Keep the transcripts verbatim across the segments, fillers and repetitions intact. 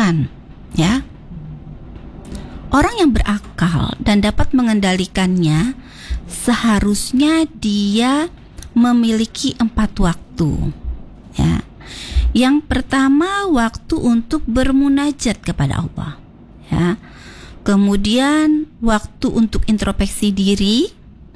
mengendalikan, ya. Orang yang berakal dan dapat mengendalikannya seharusnya dia memiliki empat waktu, ya. Yang pertama, waktu untuk bermunajat kepada Allah, ya. Kemudian waktu untuk introspeksi diri.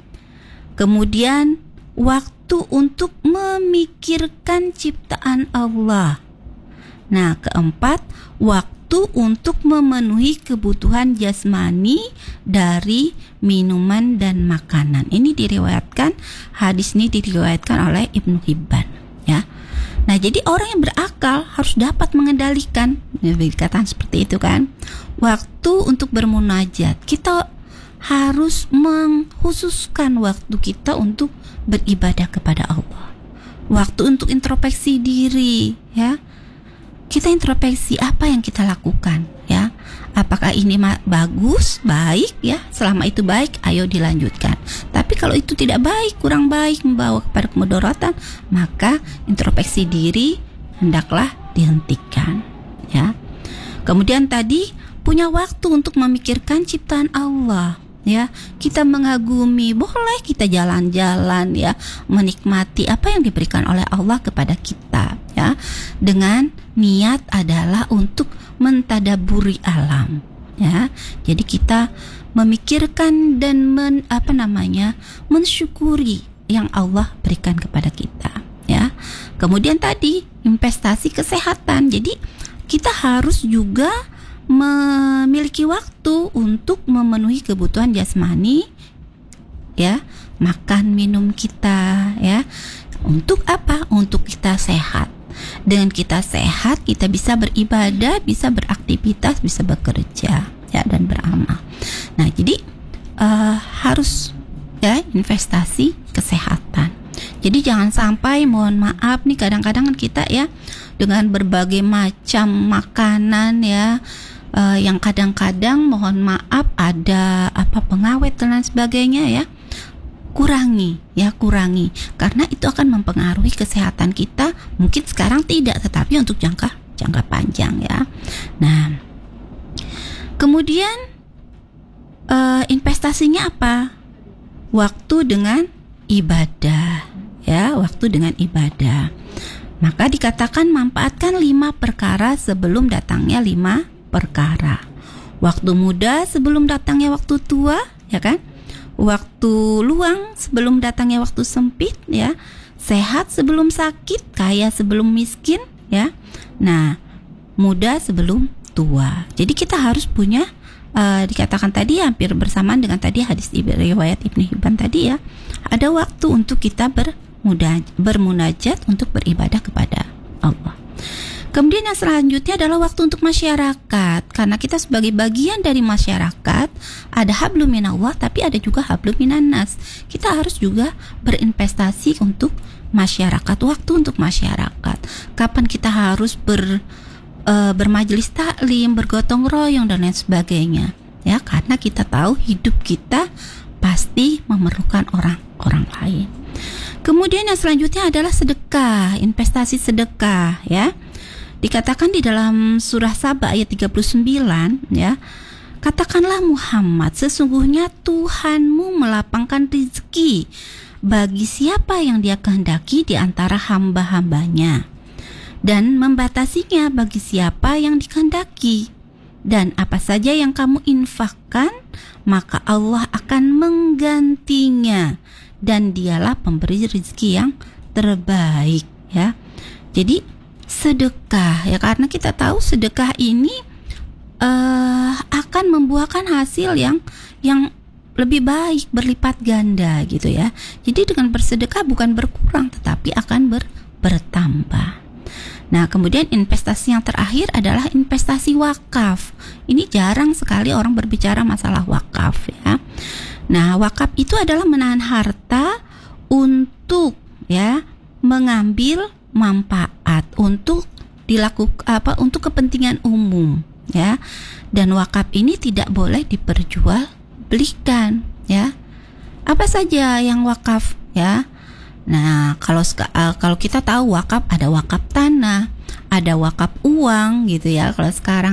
Kemudian waktu untuk memikirkan ciptaan Allah. Nah, keempat, waktu untuk memenuhi kebutuhan jasmani dari minuman dan makanan. Ini diriwayatkan, hadis ini diriwayatkan oleh Ibnu Hibban, ya. Nah, jadi orang yang berakal harus dapat mengendalikan, dikatakan seperti itu kan. Waktu untuk bermunajat, kita harus mengkhususkan waktu kita untuk beribadah kepada Allah. Waktu untuk introspeksi diri, ya. Kita introspeksi apa yang kita lakukan, ya. Apakah ini ma- bagus, baik, ya. Selama itu baik, ayo dilanjutkan. Tapi kalau itu tidak baik, kurang baik, membawa kepada kemudaratan, maka introspeksi diri hendaklah dihentikan, ya. Kemudian tadi punya waktu untuk memikirkan ciptaan Allah, ya. Kita mengagumi, boleh kita jalan-jalan, ya, menikmati apa yang diberikan oleh Allah kepada kita, ya. Dengan niat adalah untuk mentadaburi alam, ya. Jadi kita memikirkan dan men, apa namanya mensyukuri yang Allah berikan kepada kita, ya. Kemudian tadi investasi kesehatan. Jadi kita harus juga memiliki waktu untuk memenuhi kebutuhan jasmani, ya, makan minum kita, ya. Untuk apa? Untuk kita sehat. Dengan kita sehat, kita bisa beribadah, bisa beraktivitas, bisa bekerja, ya, dan beramal. Nah, jadi uh, harus, ya, investasi kesehatan. Jadi jangan sampai, mohon maaf nih, kadang-kadang kan kita, ya, dengan berbagai macam makanan, ya, uh, yang kadang-kadang mohon maaf ada apa pengawet dan lain sebagainya, ya. Kurangi, ya, kurangi, karena itu akan mempengaruhi kesehatan kita. Mungkin sekarang tidak, tetapi untuk jangka jangka panjang, ya. Nah, kemudian uh, investasinya apa? Waktu dengan ibadah, ya, waktu dengan ibadah. Maka dikatakan manfaatkan lima perkara sebelum datangnya lima perkara. Waktu muda sebelum datangnya waktu tua, ya kan? Waktu luang sebelum datangnya waktu sempit, ya. Sehat sebelum sakit, kaya sebelum miskin, ya. Nah, muda sebelum tua. Jadi kita harus punya, uh, dikatakan tadi hampir bersamaan dengan tadi hadis riwayat Ibnu Hibban tadi, ya. Ada waktu untuk kita bermuda, bermunajat, untuk beribadah kepada Allah. Kemudian yang selanjutnya adalah waktu untuk masyarakat. Karena kita sebagai bagian dari masyarakat, ada hablum minallah, tapi ada juga hablum minannas. Kita harus juga berinvestasi untuk masyarakat, waktu untuk masyarakat. Kapan kita harus ber, uh, bermajelis taklim, bergotong royong dan lain sebagainya, ya. Karena kita tahu hidup kita pasti memerlukan orang-orang lain. Kemudian yang selanjutnya adalah sedekah, investasi sedekah, ya. Dikatakan di dalam surah Saba ayat tiga puluh sembilan, ya. Katakanlah Muhammad, sesungguhnya Tuhanmu melapangkan rezeki bagi siapa yang Dia kehendaki di antara hamba-hambanya, dan membatasinya bagi siapa yang dikehendaki. Dan apa saja yang kamu infakkan, maka Allah akan menggantinya, dan Dialah pemberi rezeki yang terbaik, ya. Jadi sedekah, ya, karena kita tahu sedekah ini uh, akan membuahkan hasil yang yang lebih baik, berlipat ganda, gitu, ya. Jadi dengan bersedekah bukan berkurang, tetapi akan ber, bertambah. Nah, kemudian investasi yang terakhir adalah investasi wakaf. Ini jarang sekali orang berbicara masalah wakaf, ya. Nah, wakaf itu adalah menahan harta untuk, ya, mengambil manfaat untuk dilakukan apa untuk kepentingan umum, ya. Dan wakaf ini tidak boleh diperjualbelikan, ya. Apa saja yang wakaf, ya. Nah, kalau kalau kita tahu wakaf, ada wakaf tanah, ada wakaf uang, gitu, ya. Kalau sekarang